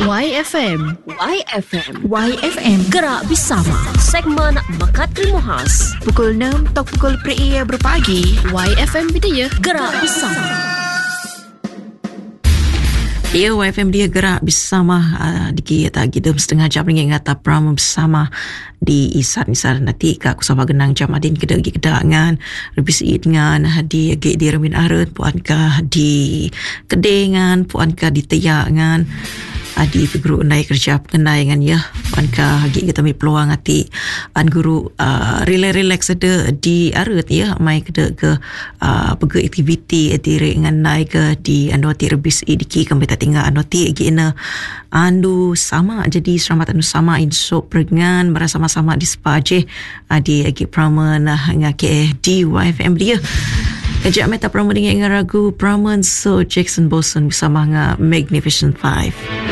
YFM. YFM. YFM. Gerak bersama. Segmen Bakat Ilmu Khas. Pukul 6 atau pukul PRI berpagi. YFM Bidaya. Gerak bersama. Ya, YFM dia gerak bersama dikit tak kita setengah jam ringgit ngata pram bersama di isar nanti kak kusapa genang jam adin kedak ngan lebih siit ngan di age di remin aret puan ka di kedengan puan ka di teyak ngan adi guru undai kerja pengendai ngan ya puan ka agi kita mi peluang ati an guru relax ada di aret ya mai kedak ke pege aktiviti atire ngan nai ke di andoti rebis idiki kembeta tinggal andoti agi ina andu sama jadi selamat anu sama insop perengan bersama-sama di spaje adi agi pramen ngake di YFM dia kejap meta pramen dengan ragu pramen so Jackson Boson bersama dengan Magnificent 5.